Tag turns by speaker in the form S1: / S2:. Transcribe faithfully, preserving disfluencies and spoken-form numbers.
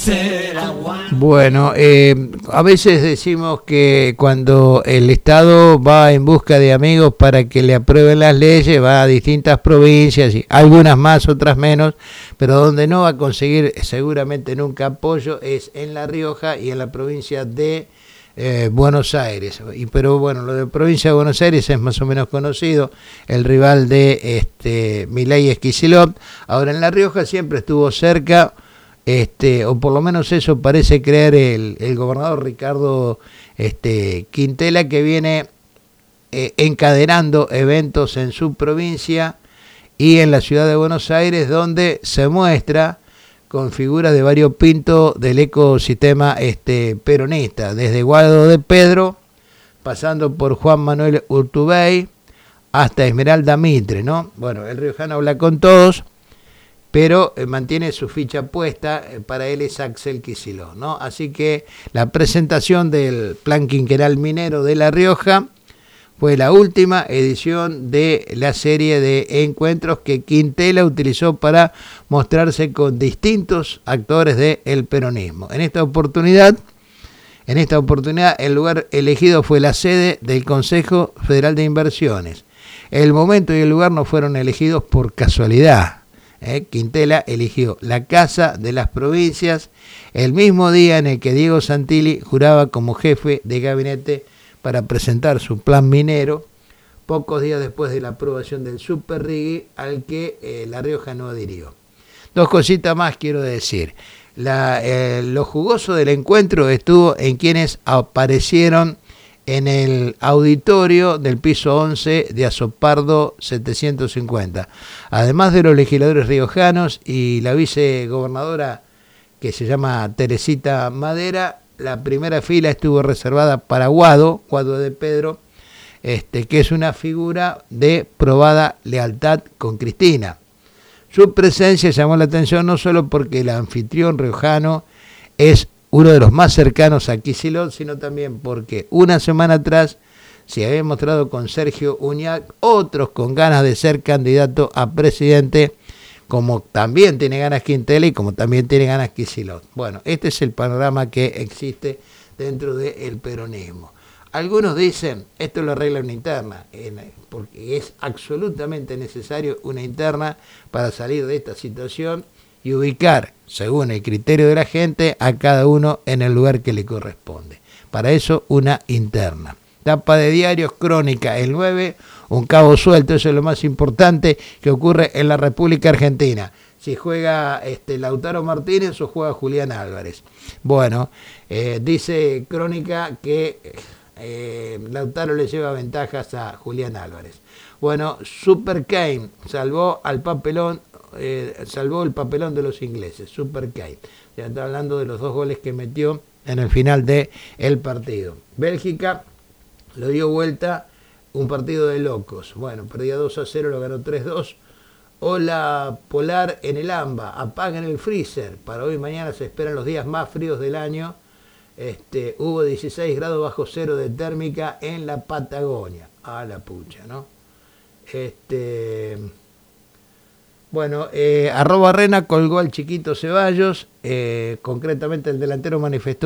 S1: Bueno, eh, a veces decimos que cuando el Estado va en busca de amigos para que le aprueben las leyes, va a distintas provincias, y algunas más, otras menos, pero donde no va a conseguir seguramente nunca apoyo es en La Rioja y en la provincia de eh, Buenos Aires. Y, pero bueno, lo de provincia de Buenos Aires es más o menos conocido, el rival de este, Milei es Kicillof. Ahora en La Rioja siempre estuvo cerca, Este, o por lo menos eso parece creer el, el gobernador Ricardo este, Quintela, que viene eh, encadenando eventos en su provincia y en la ciudad de Buenos Aires, donde se muestra con figuras de varios pintos del ecosistema este, peronista, desde Guado de Pedro, pasando por Juan Manuel Urtubey, hasta Esmeralda Mitre, ¿no? Bueno, el riojano habla con todos, pero eh, mantiene su ficha puesta, eh, para él es Axel Kicillof, ¿no? Así que la presentación del Plan Quinquenal Minero de La Rioja fue la última edición de la serie de encuentros que Quintela utilizó para mostrarse con distintos actores del peronismo. En esta oportunidad, en esta oportunidad el lugar elegido fue la sede del Consejo Federal de Inversiones. El momento y el lugar no fueron elegidos por casualidad. Eh, Quintela eligió la Casa de las Provincias el mismo día en el que Diego Santilli juraba como jefe de gabinete para presentar su plan minero, pocos días después de la aprobación del Super Rigui, al que eh, La Rioja no adhirió. Dos cositas más quiero decir. La, eh, lo jugoso del encuentro estuvo en quienes aparecieron en el auditorio del piso once de Azopardo setecientos cincuenta. Además de los legisladores riojanos y la vicegobernadora, que se llama Teresita Madera, la primera fila estuvo reservada para Guado, Guado de Pedro, este, que es una figura de probada lealtad con Cristina. Su presencia llamó la atención no solo porque el anfitrión riojano es uno de los más cercanos a Kicillof, sino también porque una semana atrás se había mostrado con Sergio Uñac, otros con ganas de ser candidato a presidente, como también tiene ganas Quintela y como también tiene ganas Kicillof. Bueno, este es el panorama que existe dentro del peronismo. Algunos dicen, esto lo arregla una interna, porque es absolutamente necesario una interna para salir de esta situación y ubicar, según el criterio de la gente, a cada uno en el lugar que le corresponde. Para eso, una interna. Tapa de diarios, Crónica, el nueve, un cabo suelto, eso es lo más importante que ocurre en la República Argentina. Si juega este, Lautaro Martínez o juega Julián Álvarez. Bueno, eh, dice Crónica que eh, Lautaro le lleva ventajas a Julián Álvarez. Bueno, Super Kane salvó al papelón, eh, salvó el papelón de los ingleses, Super Kane. Ya está hablando de los dos goles que metió en el final del partido. Bélgica lo dio vuelta, un partido de locos. Bueno, perdía dos a cero, lo ganó tres dos. Ola polar en el AMBA, apagan el freezer. Para hoy y mañana se esperan los días más fríos del año. Este, hubo dieciséis grados bajo cero de térmica en la Patagonia. A la pucha, ¿no? Este, bueno, eh, arroba Rena colgó al chiquito Ceballos, eh, concretamente el delantero manifestó